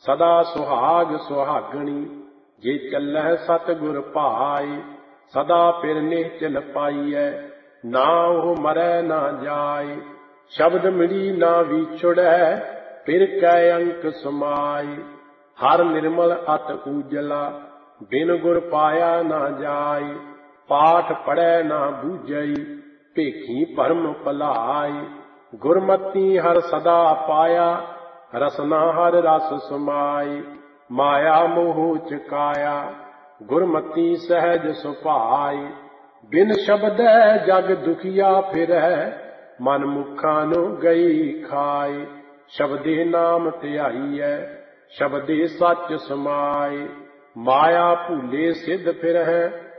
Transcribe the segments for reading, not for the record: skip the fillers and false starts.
सदा सुहाग सुहागणी, जे चलह सतगुर भाई। सदा फिर निश्चल पाइय, ना ओह मरै ना जाय। शब्द मिली ना विछुड़ै, फिर कै अंक समाई। हर निर्मल अत उजला, बिन गुर पाया ना जाय। पाठ पढ़ै ना बूझई, भेखी भरम भलाई। गुरमति हर सदा पाया, रसना हर रस समाई। माया मोह चकाया, गुरमति सहज सुभाई। बिन शब्दै जग दुखिया फिरै, मन मुखा नु गई खाई। शब्दे नाम ध्याईयै, शब्दे सच समाई। माया भूले सिद्ध फिरहै,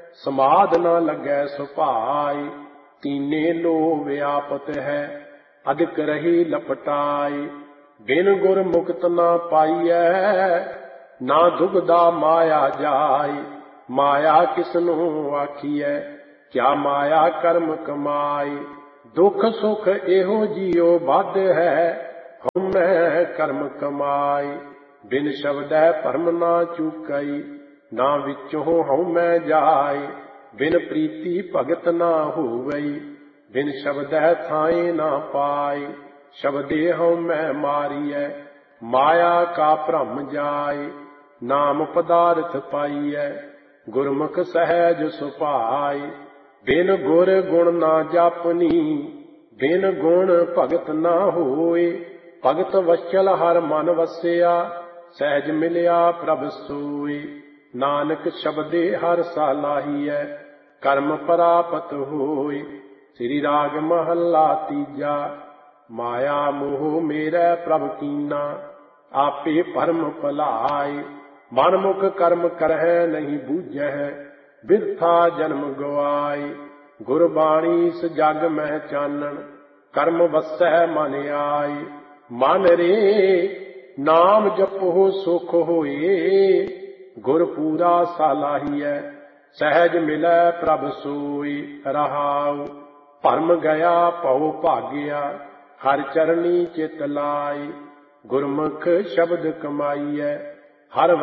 समाध न लगै सुभाई। तीने लो व्यापत है, अधिक रही लपटाई। बिन गुर मुक्त न पाइयै, ना दुबदा माया जाय। माया किसनु आखियै, क्या माया कर्म कमाई। दुख सुख एहो जियो बद है, हउमै कर्म कमाई। बिन शब्दै भरम ना चूकई, ना विचों हउमै जाय। बिन प्रीति भगत ना होवई, बिन शब्दै थाए ना पाई। शब्दे हउमै मारियै, माया का भ्रम जाय। नाम पदार्थ पाइयै, गुरमुख सहज सुभाई। बिन गुर गुण ना जापनी, बिन गुण भगत ना होए। भगत वत्सल हर मन वसिया, सहज मिलिया प्रभ सोए। नानक शब्दे हर सालाहीयै, कर्म परापत होए। श्री राग महला तीजा। माया मोह मेरै प्रभ कीना, आपे भरम भलाई। मन मुख कर्म करहै नहीं बूझै, बिरथा जन्म गवाई। गुरबाणी इस जग मह चानन, कर्म वसै मन आई। मन रे नाम जपो सुख होए, गुर पूरा सालाहीयै। सहज मिलै प्रभ सोई रहाउ। भरम गया भउ भाग्या, हर चरनी चित लाई। गुरमुख शब्द कमाइयै, हर